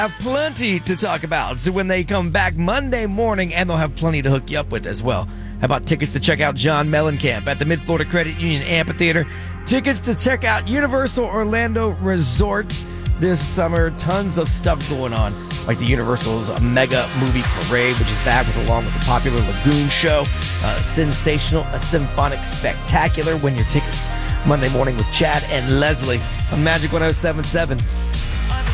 have plenty to talk about. So when they come back Monday morning, and they'll have plenty to hook you up with as well. How about tickets to check out John Mellencamp at the Mid-Florida Credit Union Amphitheater? Tickets to check out Universal Orlando Resort this summer. Tons of stuff going on, like the Universal's Mega Movie Parade, which is back along with the popular Lagoon Show. Sensational, a symphonic spectacular. Win your tickets Monday morning with Chad and Leslie on Magic 107.7.